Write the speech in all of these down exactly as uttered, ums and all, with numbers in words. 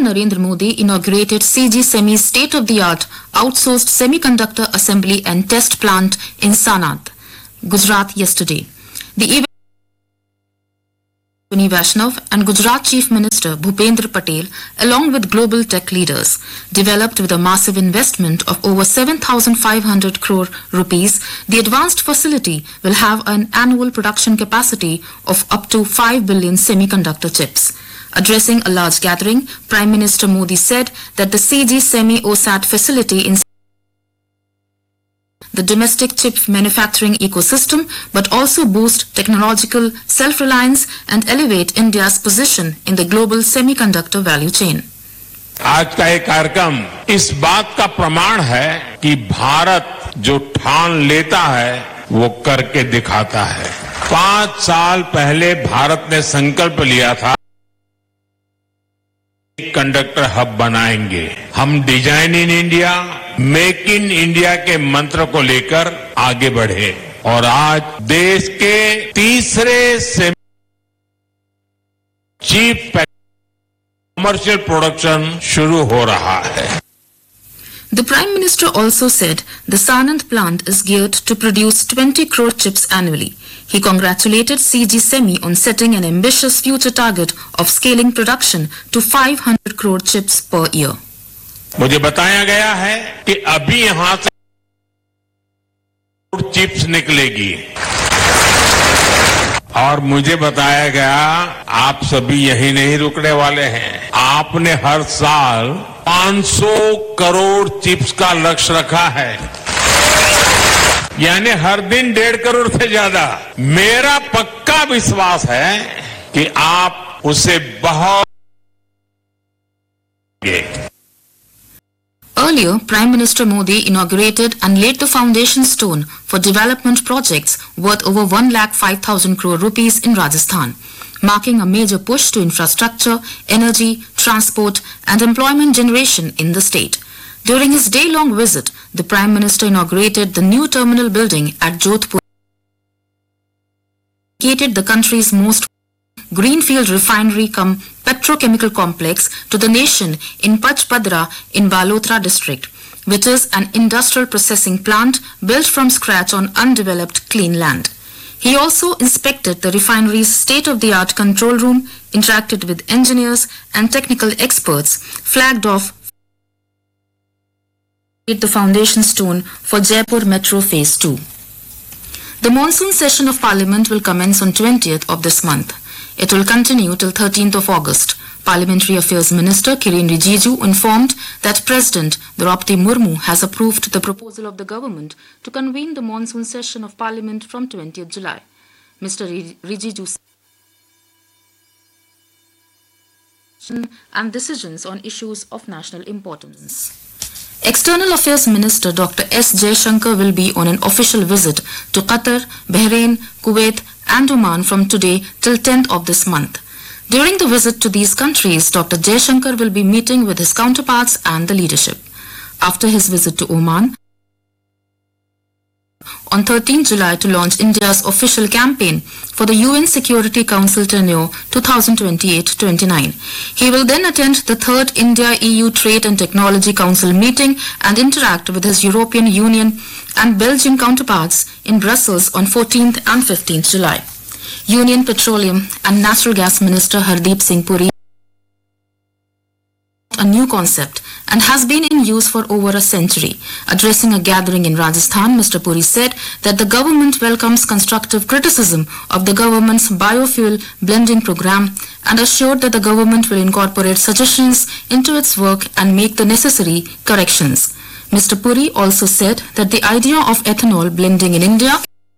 Narendra Modi inaugurated C G Semi's state-of-the-art outsourced semiconductor assembly and test plant in Sanand, Gujarat yesterday. The event Ashwini Vaishnav and Gujarat Chief Minister Bhupendra Patel, along with global tech leaders, developed with a massive investment of over seven thousand five hundred crore rupees. The advanced facility will have an annual production capacity of up to five billion semiconductor chips. Addressing a large gathering, Prime Minister Modi said that the C G Semi O S A T facility in the domestic chip manufacturing ecosystem, but also boost technological self-reliance and elevate India's position in the global semiconductor value chain. आज का ये कार्यक्रम इस बात का प्रमाण है कि भारत जो ठान लेता है वो करके दिखाता है। पांच साल पहले भारत ने संकल्प लिया था कंडक्टर हब बनाएंगे। हम design in India, make in India के मंत्र को लेकर आगे बढ़े और आज देश के तीसरे से चीप कमर्शियल प्रोडक्शन शुरू हो रहा है। The Prime Minister also said the Sanand plant is geared to produce twenty crore chips annually. He congratulated C G Semi on setting an ambitious future target of scaling production to five hundred crore chips per year. मुझे बताया गया है कि अभी यहां से chips निकलेगी और मुझे बताया गया आप सभी यही नहीं रुकने वाले हैं। आपने हर साल पांच सौ करोड़ चिप्स का लक्ष्य रखा है, यानी हर दिन डेढ़ करोड़ से ज्यादा। मेरा पक्का विश्वास है कि आप उसे बहुत Earlier, Prime Minister Modi inaugurated and laid the foundation stone for development projects worth over one lakh five thousand crore rupees in Rajasthan, marking a major push to infrastructure, energy, transport and employment generation in the state. During his day-long visit, the Prime Minister inaugurated the new terminal building at Jodhpur, dedicated the country's most greenfield refinery cum petrochemical complex to the nation in Pachpadra in Balotra district, which is an industrial processing plant built from scratch on undeveloped clean land. He also inspected the refinery's state-of-the-art control room, interacted with engineers and technical experts, flagged off the foundation stone for Jaipur Metro Phase two. The monsoon session of Parliament will commence on twentieth of this month. It will continue till thirteenth of August. Parliamentary Affairs Minister Kiren Rijiju informed that President Draupadi Murmu has approved the proposal of the government to convene the monsoon session of Parliament from twentieth July. Mister Rijiju said and decisions on issues of national importance. External Affairs Minister Doctor S. Jaishankar will be on an official visit to Qatar, Bahrain, Kuwait and Oman from today till tenth of this month. During the visit to these countries, Doctor Jaishankar will be meeting with his counterparts and the leadership. After his visit to Oman on thirteenth July to launch India's official campaign for the U N Security Council tenure twenty twenty-eight to twenty-nine. He will then attend the third India-E U Trade and Technology Council meeting and interact with his European Union and Belgian counterparts in Brussels on fourteenth and fifteenth July. Union Petroleum and Natural Gas Minister Hardeep Singh Puri a new concept and has been in use for over a century. Addressing a gathering in Rajasthan, Mister Puri said that the government welcomes constructive criticism of the government's biofuel blending program and assured that the government will incorporate suggestions into its work and make the necessary corrections. Mister Puri also said that the idea of ethanol blending in India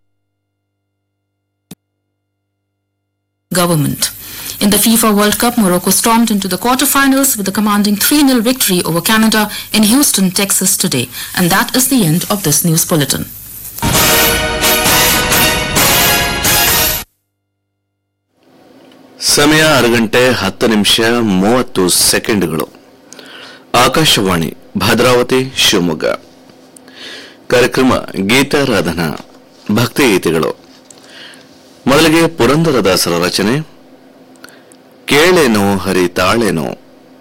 government. In the FIFA World Cup, Morocco stormed into the quarterfinals with a commanding three nil victory over Canada in Houston, Texas today. And that is the end of this news bulletin. ಸಮಯ ಆರು ಗಂಟೆ ಹತ್ತು ನಿಮಿಷ ಮೂವತ್ತು ಸೆಕೆಂಡ್ಗಳು. ಆಕಾಶವಾಣಿ ಭದ್ರಾವತಿ ಶಿವಮೊಗ್ಗ. ಕಾರ್ಯಕ್ರಮ ಗೀತಾರಾಧನಾ ಭಕ್ತಿಗೀತೆಗಳು. ಮೊದಲಿಗೆ ಪುರಂದರದಾಸರ ರಚನೆ ಕೇಳೇನೋ ಹರಿ ತಾಳೇನೋ.